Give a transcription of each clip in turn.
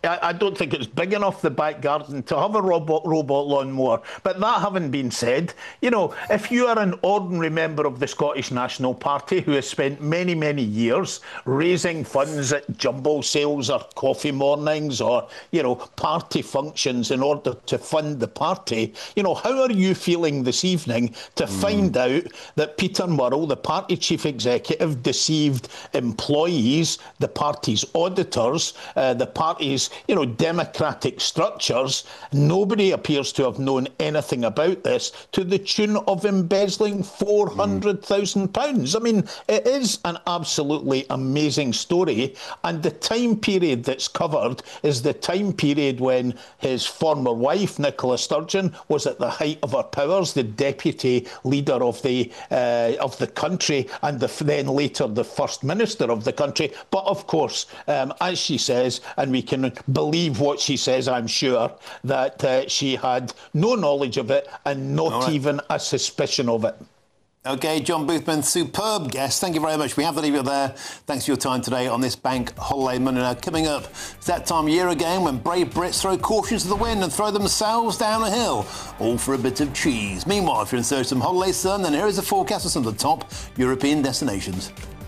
I don't think it's big enough, the back garden, to have a robot lawnmower. But that having been said, if you are an ordinary member of the Scottish National Party who has spent many, many years raising funds at jumble sales or coffee mornings or, party functions in order to fund the party, how are you feeling this evening to find out that Peter Murrell, the party chief executive, deceived employees, the party's auditors, the party's democratic structures? Nobody appears to have known anything about this, to the tune of embezzling £400,000. I mean, it is an absolutely amazing story, and the time period that's covered is the time period when his former wife, Nicola Sturgeon, was at the height of her powers, the deputy leader of the country, and then later the First Minister of the country. But of course, as she says, and we can believe what she says, I'm sure, that she had no knowledge of it and not even a suspicion of it. OK, John Boothman, superb guest. Thank you very much. We have to leave it there. Thanks for your time today on this bank holiday Monday. Now, coming up, it's that time of year again when brave Brits throw caution to the wind and throw themselves down a hill, all for a bit of cheese. Meanwhile, if you're in search of some holiday sun, then here is a forecast of some of the top European destinations.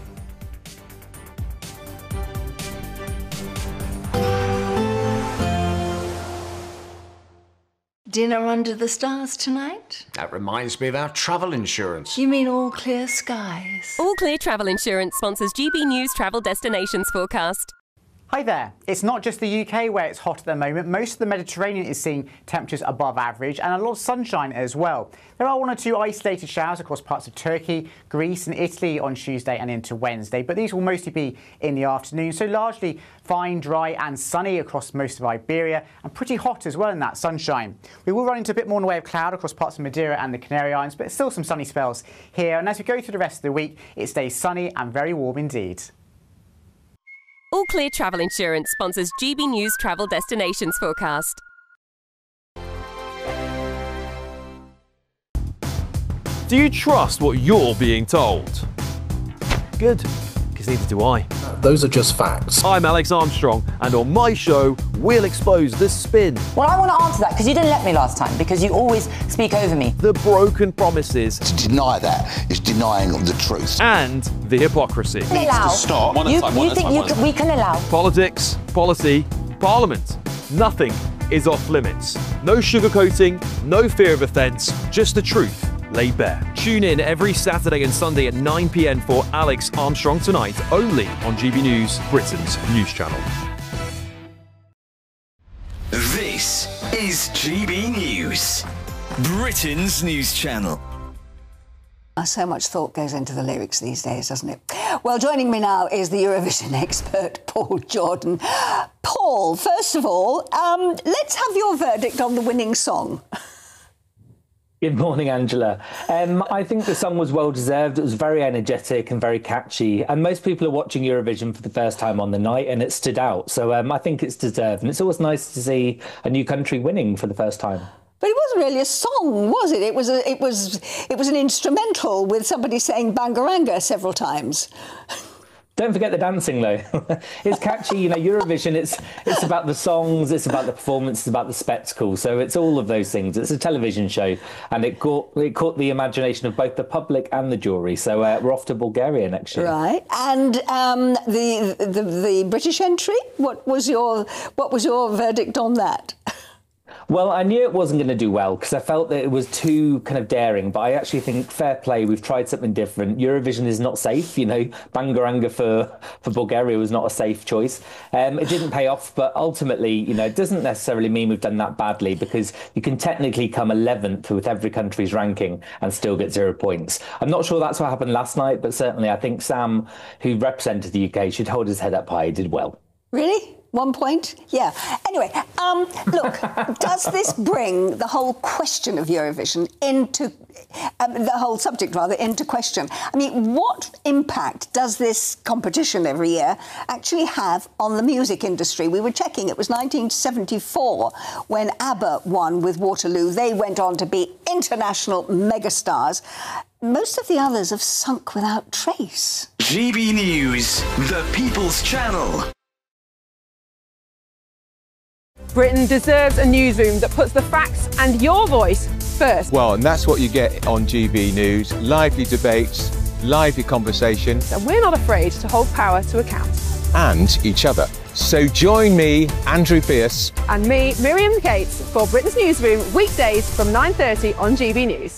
Dinner under the stars tonight? That reminds me of our travel insurance. You mean All Clear Skies? All Clear Travel Insurance sponsors GB News Travel Destinations forecast. Hi there. It's not just the UK where it's hot at the moment. Most of the Mediterranean is seeing temperatures above average and a lot of sunshine as well. There are one or two isolated showers across parts of Turkey, Greece and Italy on Tuesday and into Wednesday, but these will mostly be in the afternoon, so largely fine, dry and sunny across most of Iberia and pretty hot as well in that sunshine. We will run into a bit more in the way of cloud across parts of Madeira and the Canary Islands, but still some sunny spells here, and as we go through the rest of the week, it stays sunny and very warm indeed. All Clear Travel Insurance sponsors GB News Travel Destinations forecast. Do you trust what you're being told? Good, because neither do I. Those are just facts. I'm Alex Armstrong, and on my show, we'll expose the spin. Well, I want to answer that, because you didn't let me last time, because you always speak over me. The broken promises. To deny that is denying the truth. And the hypocrisy. We can allow. Stop. We can allow. Politics, policy, parliament. Nothing is off limits. No sugarcoating, no fear of offence, just the truth laid bare. Tune in every Saturday and Sunday at 9 p.m. for Alex Armstrong Tonight, only on GB News, Britain's news channel. This is GB News, Britain's news channel. So much thought goes into the lyrics these days, doesn't it? Well, joining me now is the Eurovision expert, Paul Jordan. Paul, first of all, let's have your verdict on the winning song. Good morning, Angela. I think the song was well-deserved. It was very energetic and very catchy. And most people are watching Eurovision for the first time on the night, and it stood out. So I think it's deserved. And it's always nice to see a new country winning for the first time. But it wasn't really a song, was it? It was an instrumental with somebody saying Bangaranga several times. Don't forget the dancing, though. It's catchy, Eurovision, it's about the songs, it's about the performance, it's about the spectacle. So it's all of those things. It's a television show, and it caught the imagination of both the public and the jury. So we're off to Bulgaria next year. Right. And the British entry, what was your verdict on that? Well, I knew it wasn't going to do well because I felt that it was too kind of daring, but I actually think fair play. We've tried something different. Eurovision is not safe. Bangaranga for Bulgaria was not a safe choice. It didn't pay off, but ultimately, it doesn't necessarily mean we've done that badly because you can technically come 11th with every country's ranking and still get 0 points. I'm not sure that's what happened last night, but certainly I think Sam, who represented the UK, should hold his head up high. He did well. Really? 1 point? Yeah. Anyway, look, does this bring the whole question of Eurovision into, the whole subject rather, into question? I mean, what impact does this competition every year actually have on the music industry? We were checking, it was 1974 when ABBA won with Waterloo. They went on to be international megastars. Most of the others have sunk without trace. GB News, the People's Channel. Britain deserves a newsroom that puts the facts and your voice first. Well, and that's what you get on GB News. Lively debates, lively conversation. And we're not afraid to hold power to account. And each other. So join me, Andrew Pierce. And me, Miriam Cates, for Britain's Newsroom, weekdays from 9:30 on GB News.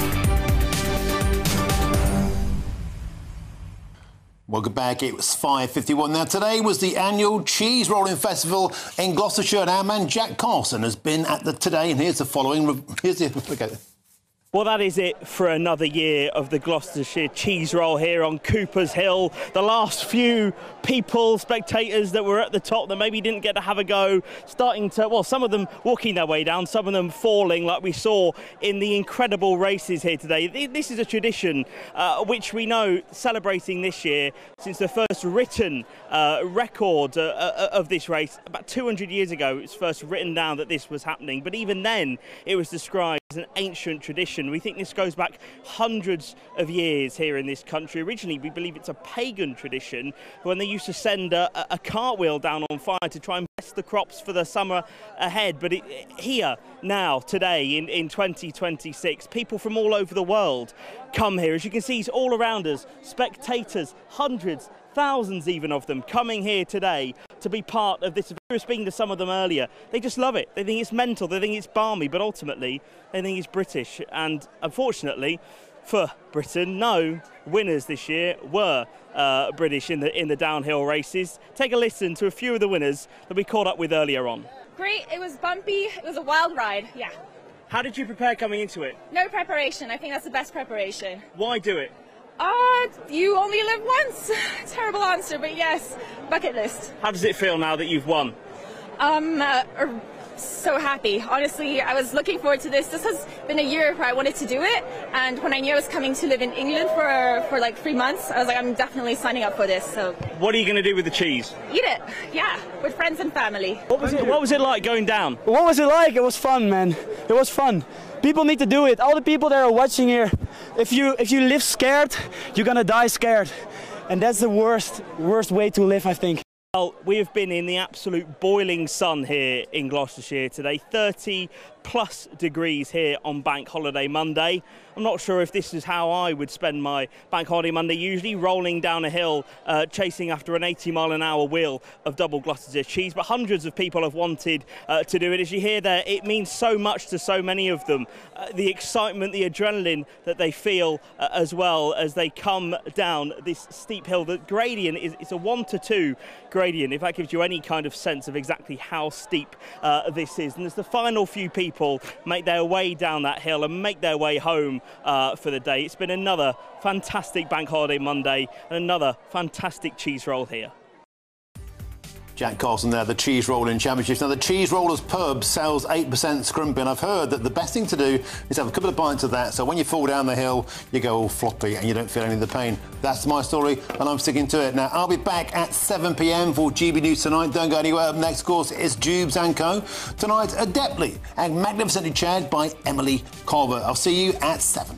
Welcome back. It was 5:51. Now, today was the annual Cheese Rolling Festival in Gloucestershire, and our man Jack Carlson has been at the today, and here's the following. Okay. Well, that is it for another year of the Gloucestershire Cheese Roll here on Cooper's Hill. The last few people, spectators that were at the top that maybe didn't get to have a go, starting to, well, some of them walking their way down, some of them falling like we saw in the incredible races here today. This is a tradition which we know celebrating this year since the first written record of this race. About 200 years ago, it was first written down that this was happening, but even then it was described as an ancient tradition. We think this goes back hundreds of years here in this country. Originally, we believe it's a pagan tradition when they used to send a cartwheel down on fire to try and bless the crops for the summer ahead. But here, now, today, in 2026, people from all over the world come here. As you can see, it's all around us. Spectators, hundreds, thousands even of them coming here today to be part of this. I was speaking to some of them earlier. They just love it. They think it's mental. They think it's balmy, but ultimately they think it's British. And unfortunately for Britain, no winners this year were British in the downhill races. Take a listen to a few of the winners that we caught up with earlier on. Great. It was bumpy. It was a wild ride. Yeah. How did you prepare coming into it? No preparation. I think that's the best preparation. Why do it? You only live once. Terrible answer, but yes, bucket list. How does it feel now that you've won? So happy. Honestly, I was looking forward to this. This has been a year where I wanted to do it, and when I knew I was coming to live in England for like 3 months, I was like, I'm definitely signing up for this. So. What are you going to do with the cheese? Eat it. Yeah, with friends and family. What was it like going down? What was it like? It was fun, man. It was fun. People need to do it. All the people that are watching here, if you live scared, you're gonna die scared, and that's the worst way to live, I think. Well, we have been in the absolute boiling sun here in Gloucestershire today, 30 plus degrees here on Bank Holiday Monday. I'm not sure if this is how I would spend my Bank Holiday Monday, usually rolling down a hill, chasing after an 80-mile-an-hour wheel of double Gloucestershire cheese, but hundreds of people have wanted to do it. As you hear there, it means so much to so many of them. The excitement, the adrenaline that they feel as well as they come down this steep hill. The gradient it's a 1 to 2 gradient, if that gives you any kind of sense of exactly how steep this is. And as the final few people make their way down that hill and make their way home for the day, it's been another fantastic Bank Holiday Monday and another fantastic cheese roll here. Jack Carlson there, the Cheese Rolling Championships. Now, the Cheese Rollers pub sells 8% scrumpy, and I've heard that the best thing to do is have a couple of pints of that, so when you fall down the hill, you go all floppy and you don't feel any of the pain. That's my story, and I'm sticking to it. Now, I'll be back at 7 p.m. for GB News Tonight. Don't go anywhere. Up next, of course, is Jubes & Co. Tonight, Adeptly and Magnificently Chaired by Emily Carver. I'll see you at 7.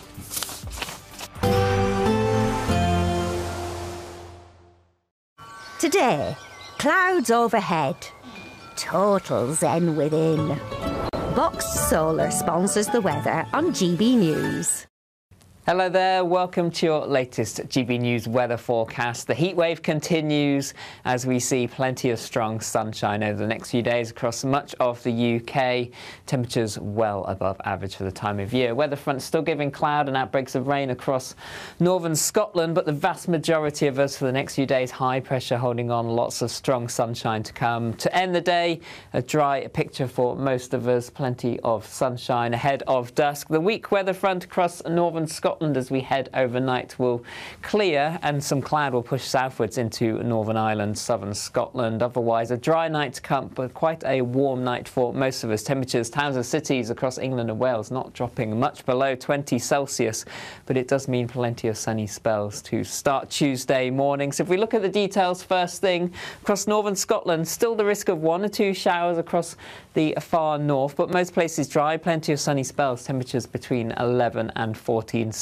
Today, clouds overhead, total zen within. Box Solar sponsors the weather on GB News. Hello there, welcome to your latest GB News weather forecast. The heatwave continues as we see plenty of strong sunshine over the next few days across much of the UK. Temperatures well above average for the time of year. Weather front still giving cloud and outbreaks of rain across northern Scotland, but the vast majority of us for the next few days, high pressure holding on, lots of strong sunshine to come. To end the day, a dry picture for most of us, plenty of sunshine ahead of dusk. The weak weather front across northern Scotland as we head overnight will clear, and some cloud will push southwards into Northern Ireland, southern Scotland. Otherwise, a dry night to come, but quite a warm night for most of us. Temperatures, towns and cities across England and Wales not dropping much below 20 Celsius, but it does mean plenty of sunny spells to start Tuesday morning. So if we look at the details first thing, across northern Scotland, still the risk of 1 or 2 showers across the far north, but most places dry, plenty of sunny spells, temperatures between 11 and 14 Celsius.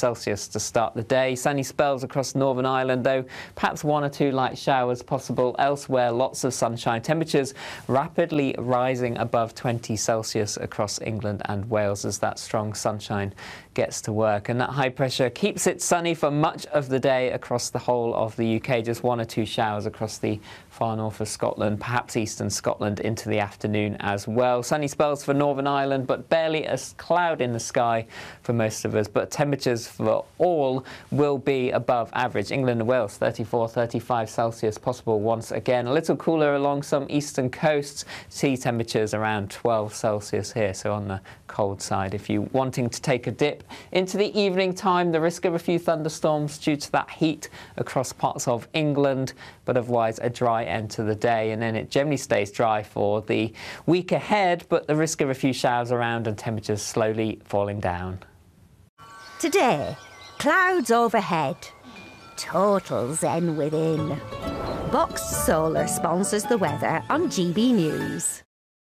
Celsius to start the day. Sunny spells across Northern Ireland, though perhaps 1 or 2 light showers possible. Elsewhere, lots of sunshine. Temperatures rapidly rising above 20 Celsius across England and Wales as that strong sunshine gets to work. And that high pressure keeps it sunny for much of the day across the whole of the UK. Just 1 or 2 showers across the far north of Scotland, perhaps eastern Scotland into the afternoon as well. Sunny spells for Northern Ireland, but barely a cloud in the sky for most of us. But temperatures for all will be above average. England and Wales, 34, 35 Celsius possible once again. A little cooler along some eastern coasts. Sea temperatures around 12 Celsius here, so on the cold side. If you're wanting to take a dip into the evening time, the risk of a few thunderstorms due to that heat across parts of England, but otherwise a dry end to the day. And then it generally stays dry for the week ahead, but the risk of a few showers around and temperatures slowly falling down. Today, clouds overhead. Total zen within. Box Solar sponsors the weather on GB News.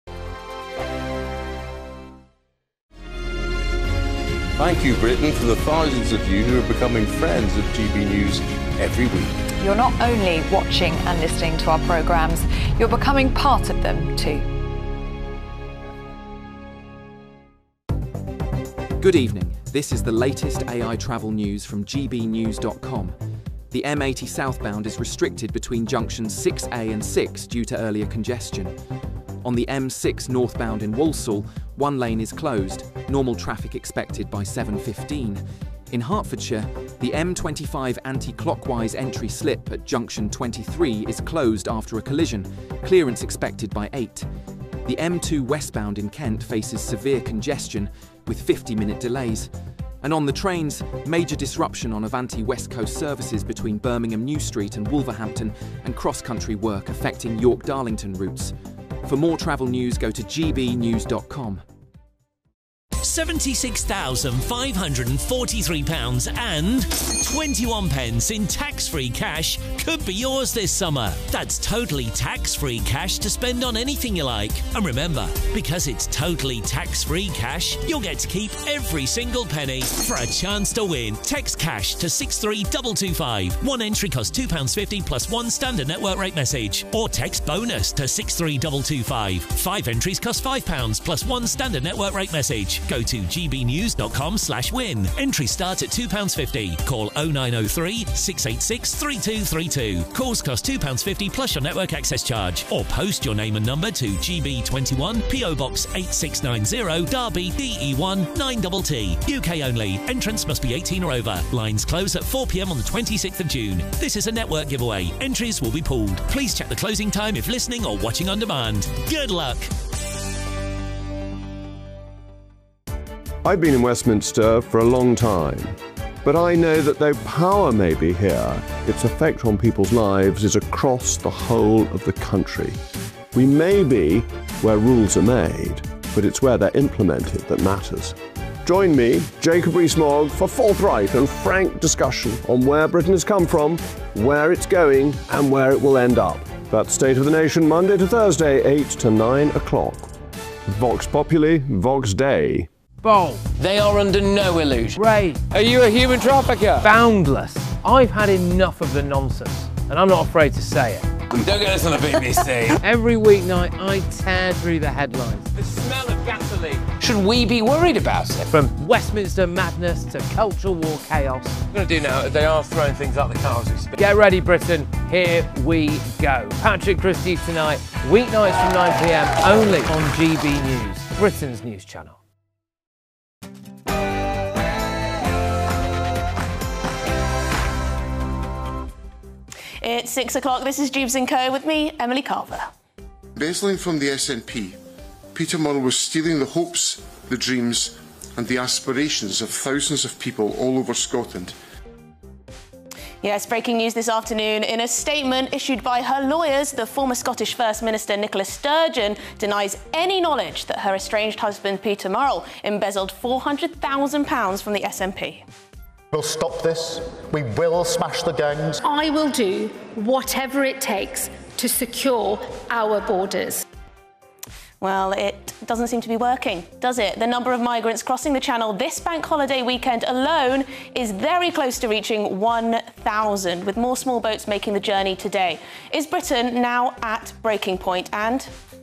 Thank you, Britain, for the thousands of you who are becoming friends of GB News every week. You're not only watching and listening to our programmes, you're becoming part of them too. Good evening. This is the latest AI travel news from gbnews.com. The M80 southbound is restricted between junctions 6A and 6 due to earlier congestion. On the M6 northbound in Walsall, one lane is closed, normal traffic expected by 7:15. In Hertfordshire, the M25 anti-clockwise entry slip at junction 23 is closed after a collision, clearance expected by 8. The M2 westbound in Kent faces severe congestion with 50-minute delays. And on the trains, major disruption on Avanti West Coast services between Birmingham New Street and Wolverhampton, and cross-country work affecting York-Darlington routes. For more travel news, go to gbnews.com. £76,543 and 21 pence in tax-free cash could be yours this summer. That's totally tax-free cash to spend on anything you like. And remember, because it's totally tax-free cash, you'll get to keep every single penny. For a chance to win, text cash to 63225. One entry costs £2.50 plus one standard network rate message. Or text bonus to 63225. 5 entries cost £5 plus one standard network rate message. Go to gbnews.com/win. Entries start at £2.50. Call 0903 686 3232. Calls cost £2.50 plus your network access charge. Or post your name and number to GB21 PO Box 8690 Derby DE1 9TT. UK only. Entrants must be 18 or over. Lines close at 4 p.m. on the 26th of June. This is a network giveaway. Entries will be pooled. Please check the closing time if listening or watching on demand. Good luck. I've been in Westminster for a long time, but I know that though power may be here, its effect on people's lives is across the whole of the country. We may be where rules are made, but it's where they're implemented that matters. Join me, Jacob Rees-Mogg, for forthright and frank discussion on where Britain has come from, where it's going, and where it will end up. That's State of the Nation, Monday to Thursday, 8 to 9 o'clock. Vox Populi, Vox Dei. Bold. They are under no illusion. Ray. Are you a human trafficker? Boundless. I've had enough of the nonsense, and I'm not afraid to say it. Don't get us on the BBC. Every weeknight, I tear through the headlines. The smell of gasoline. Should we be worried about it? From Westminster madness to cultural war chaos. What I'm going to do now is they are throwing things out the car as we speak. Get ready, Britain. Here we go. Patrick Christie tonight, weeknights from 9 p.m, only on GB News, Britain's news channel. It's 6 o'clock. This is Jubes & Co. with me, Emily Carver. Embezzling from the SNP, Peter Murrell was stealing the hopes, the dreams and the aspirations of thousands of people all over Scotland. Yes, breaking news this afternoon. In a statement issued by her lawyers, the former Scottish First Minister Nicola Sturgeon denies any knowledge that her estranged husband Peter Murrell embezzled £400,000 from the SNP. We'll stop this. We will smash the gangs. I will do whatever it takes to secure our borders. Well, it doesn't seem to be working, does it? The number of migrants crossing the Channel this bank holiday weekend alone is very close to reaching 1,000, with more small boats making the journey today. Is Britain now at breaking point? And